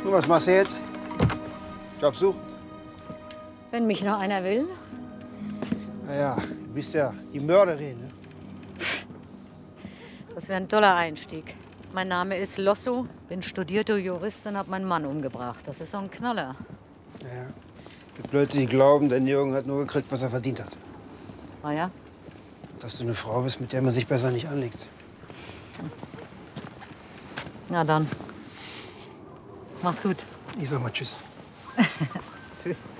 Und was machst du jetzt? Job suchen? Wenn mich noch einer will. Naja, du bist ja die Mörderin, ne? Das wäre ein toller Einstieg. Mein Name ist Losso, bin studierte Juristin, hab meinen Mann umgebracht. Das ist so ein Knaller. Ja. Es gibt Leute, die glauben, der Jürgen hat nur gekriegt, was er verdient hat. Ah ja? Dass du eine Frau bist, mit der man sich besser nicht anlegt. Na dann. Mach's gut. Ich sag mal Tschüss. Tschüss.